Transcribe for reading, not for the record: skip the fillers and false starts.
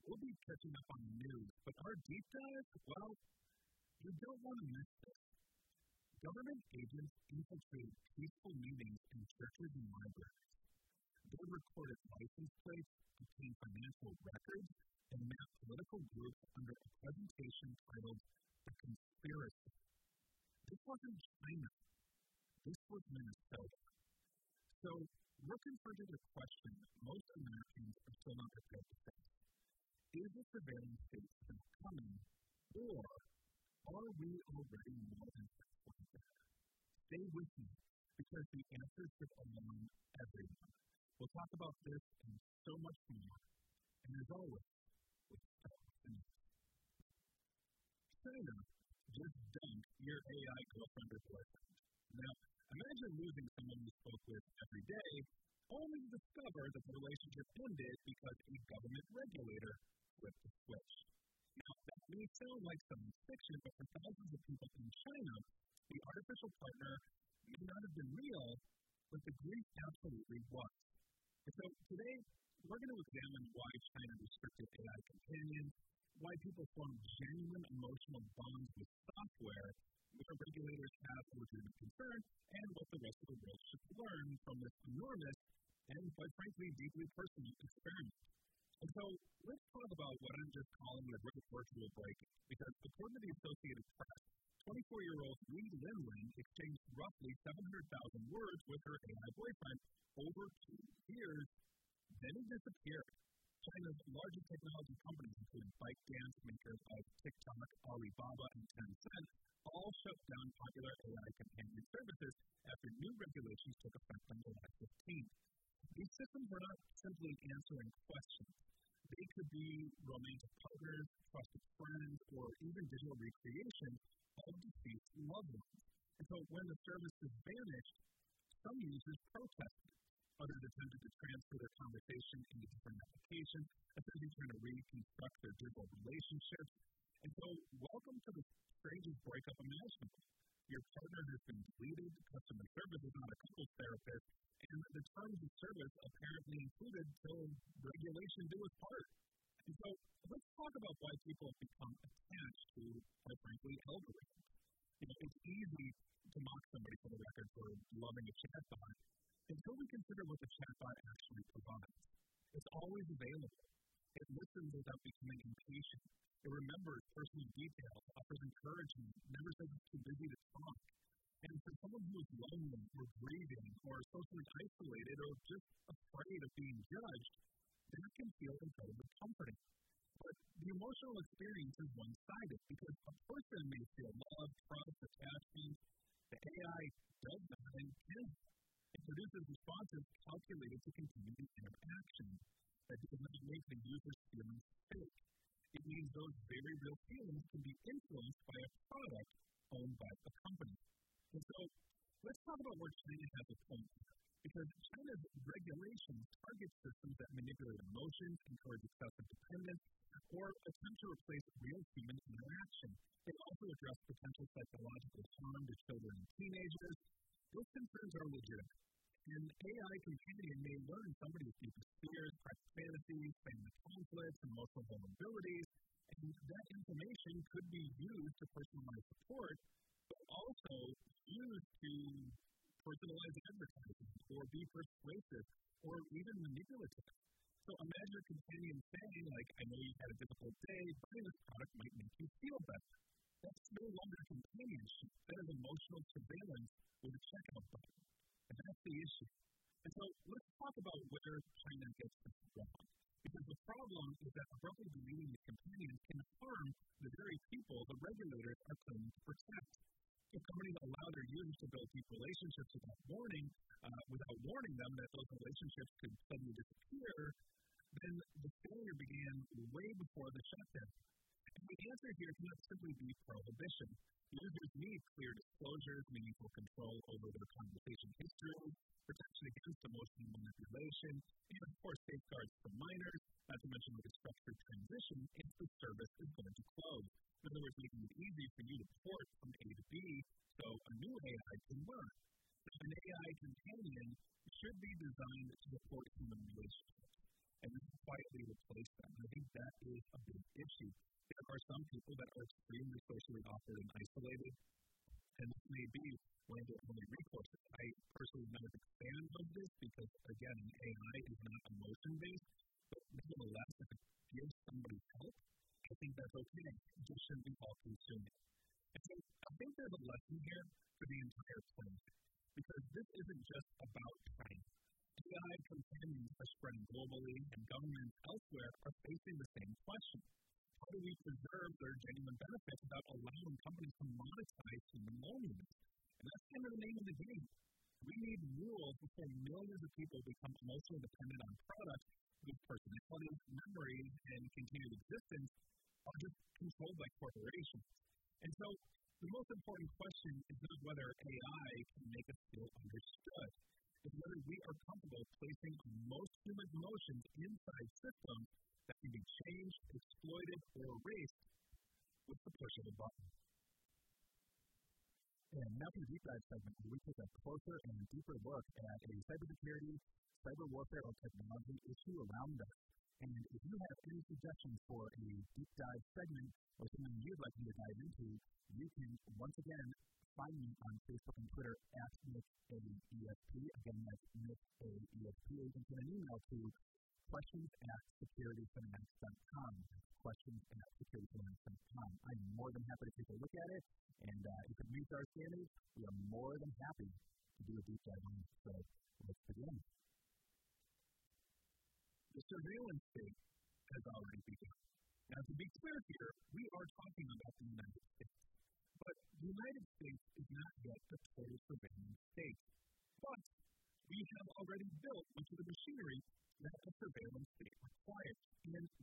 we'll be catching up on the news, but our deep dive, well, you don't want to miss this. Government agents infiltrated peaceful meetings in churches and libraries. They recorded license plates, obtained financial records, and mapped political groups under a presentation titled The Conspiracy. This wasn't China. This was Minnesota. So we're confronted with a question most Americans are still not prepared to face. Is the surveillance state still coming, or are we already more than halfway there? Stay with me, because the answers should alarm everyone. We'll talk about this and so much more, and as always, we'll start with the news. China just dumped your AI girlfriend or boyfriend. Now, imagine losing someone you spoke with every day, only to discover that the relationship ended because a government regulator flipped the switch. Now, that may sound like science fiction, but for thousands of people in China, the artificial partner may not have been real, but the grief absolutely was. And so today, we're going to examine why China restricted AI companions, why people form genuine emotional bonds with software, where regulators have legitimate concern, and what the rest of the world should learn from this enormous and, quite frankly, deeply personal experiment. And so let's talk about what I'm just calling the great virtual break-in, because according to the Associated Press, 24-year-old Li Linlin exchanged roughly 700,000 words with her AI boyfriend over 2 years, then he disappeared. China's largest technology companies, including ByteDance, makers of TikTok, Alibaba, and Tencent, all shut down popular AI companion services after new regulations took effect on July 15th. These systems are not simply answering questions. They could be romantic partners, trusted friends, or even digital recreation of deceased loved ones. And so when the services vanished, some users protested. Others attempted to transfer their conversation into different applications, essentially trying to reconstruct their digital relationships. And so, welcome to the strangest breakup imaginable. Your partner has been deleted, customer service is not a couples therapist, and the terms of service apparently included till regulation do its part. And so, let's talk about why people have become attached to, quite frankly, algorithms. It's easy to mock somebody for the record for loving a chatbot, until we consider what the chatbot actually provides. It's always available. It listens without becoming impatient. It remembers personal details, offers encouragement, never says it's too busy to talk. And for someone who is lonely or grieving or socially isolated or just afraid of being judged, that can feel incredibly comforting. But the emotional experience is one-sided because a person may feel love, trust, attachment. The AI does not and can. It produces responses calculated to continue the interaction. That does not make the user's feelings fake. It means those very real feelings can be influenced by a product owned by the company. And so, let's talk about where China has a point here. Because China's regulations target systems that manipulate emotions, encourage excessive dependence, or attempt to replace real human interaction. They also address potential psychological harm to children and teenagers. Those concerns are legitimate. An AI companion may learn somebody's deepest fears, private fantasies, family conflicts, emotional vulnerabilities, and that information could be used to personalize support, but also used to personalize advertising, or be persuasive, or even manipulative. So imagine a companion saying, I know you had a difficult day, buying this product might make you feel better. That's no longer companionship. That is emotional surveillance with a checkout button. And that's the issue. And so let's talk about where China gets this wrong. Because the problem is that abruptly deleting the companions can harm the very people the regulators are claiming to protect. If companies allow their users to build deep relationships without warning them that those relationships could suddenly disappear, then the failure began way before the shutdown. And the answer here cannot simply be prohibition. Users need clear disclosures, meaningful control over their conversation history, protection against emotional manipulation, and of course safeguards for minors, not to mention like a structured transition if the service is going to close. In other words, making it easy for you to port from A to B so a new AI can learn. An AI companion should be designed to support human relationships and quietly replace them. I think that is issue. There are some people that are extremely socially awkward and isolated, and this may be one of their only recourses. I personally am not a big fan of this because, again, an AI is not emotion-based, but nevertheless, if it gives somebody help, I think that's okay. It just shouldn't be all-consuming. And so I think there's a lesson here for the entire planet, because this isn't just about China. AI companions are spreading globally, and governments elsewhere are facing the same question. How do we preserve their genuine benefits without allowing companies to monetize human loneliness? And that's kind of the name of the game. We need rules before millions of people become emotionally dependent on products whose personalities, memories, and continued existence are just controlled by corporations. And so the most important question is not whether AI can make us feel understood. It's whether we are comfortable placing most human emotions inside systems that can be changed, exploited, or erased with the push of a button. And now for the deep dive segment, where we take a closer and deeper look at a cybersecurity, cyber warfare, or technology issue around us. And if you have any suggestions for a deep dive segment or something you'd like me to dive into, you can once again find me on Facebook and Twitter at NickAESP. Again, that's NickAESP. Or you can send an email to questions@securityfinance.com. Questions@securityfinance.com. I'm more than happy to take a look at it, and if it meets our standards, we are more than happy to do a deep dive on it. So let's begin. The surveillance state has already begun. Now, to be clear here, we are talking about the United States. But the United States is not yet the total surveillance state. But we have already built much of the machinery that a surveillance state requires. And